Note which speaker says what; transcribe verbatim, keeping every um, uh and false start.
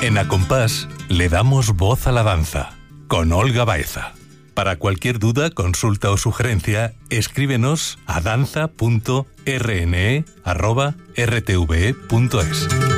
Speaker 1: En Acompás le damos voz a la danza, con Olga Baeza. Para cualquier duda, consulta o sugerencia, escríbenos a danza punto r n e arroba r t v e punto es.